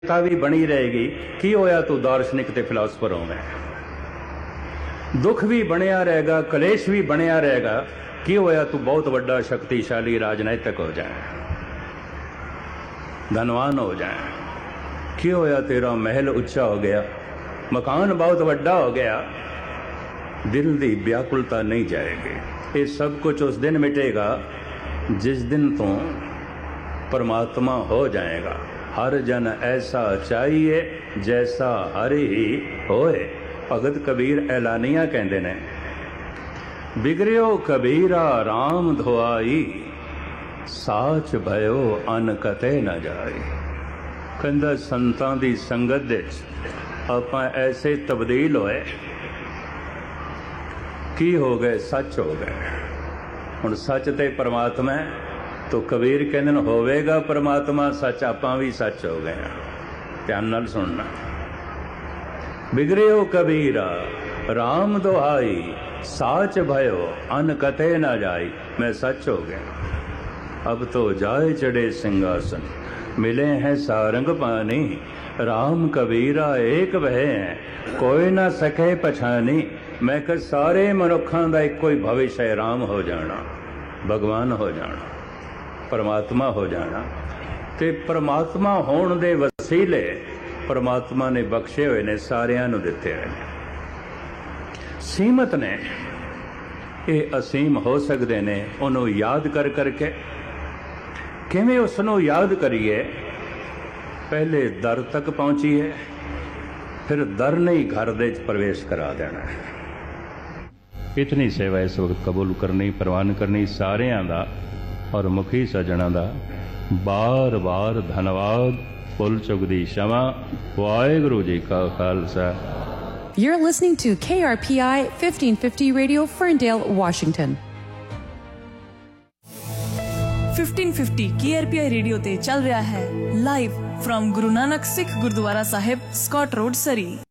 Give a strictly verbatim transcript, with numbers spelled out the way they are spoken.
भी बनी रहेगी। की होया तू दार्शनिक ते फिलासफर होवे, दुख भी बनया रहेगा, कलेश भी बनया रहेगा। की होया तू बहुत बड़ा शक्तिशाली राजनैतिक हो जाए, धनवान हो जाए। की होया तेरा महल उच्चा हो गया, मकान बहुत बड़ा हो गया, दिल दी व्याकुलता नहीं जाएगी। ये सब कुछ उस दिन मिटेगा जिस दिन तू परमात्मा हो जाएगा। हर जन ऐसा चाहिए जैसा हर ही होए। भगत कबीर ऐलानिया कहते ने, बिगड़ियो कबीरा राम धोआई, साच भयो अन कते न जाए। कहंदा संतां दी संगत दे आपां ऐसे तब्दील होए, की हो गए, सच हो गए। हुण सच ते परमात्मा है, तो कबीर कहते हैं होवेगा परमात्मा सच, आपां भी सच हो गए। ध्यान नाल सुनना। बिगड़ियो कबीरा राम दोहाई, साच भयो अन कते न जाई। मैं सच हो गया। अब तो जाए चढ़े सिंहासन, मिले हैं सारंग पानी। राम कबीरा एक वह है, कोई ना सके पछानी। मैं कह सारे मनुखों का एक कोई भविष्य है, राम हो जाना, भगवान हो जाना, परमात्मा हो जाना। ते परमात्मा होने दे वसीले परमात्मा ने बख्शे हुए ने, सारियां नूं दिते हुए ने। सीमत ने ये असीम हो सकते ने। उन्हों याद कर करके किवें उसनों याद करिए। पहले दर तक पहुंचीए, फिर दर नहीं घर दे प्रवेश करा देना। इतनी सेवा इस वक्त कबूल करनी, प्रवान करनी सारियां दा और मुखी सजना दा बार बार धन्यवाद। भुल चुक दी क्षमा। वाहिगुरू जी का Khalsa. You're listening to K R P I fifteen fifty Radio, Ferndale, Washington. fifteen fifty K R P I radio ते चल रहा है live from Guru Nanak Sikh gurdwara Sahib, Scott road, सरी।